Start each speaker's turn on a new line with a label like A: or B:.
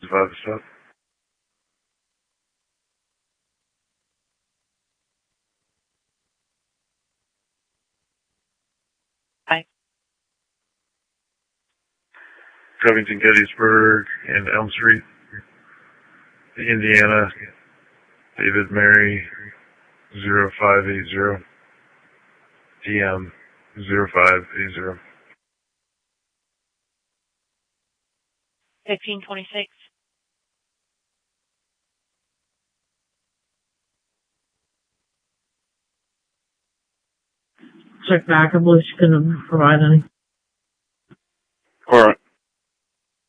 A: Survive the stop.
B: Hi.
A: Covington, Gettysburg, and Elm Street, Indiana, David Mary, 0580, DM 0580.
B: 1526.
C: Check back. I believe she couldn't provide any.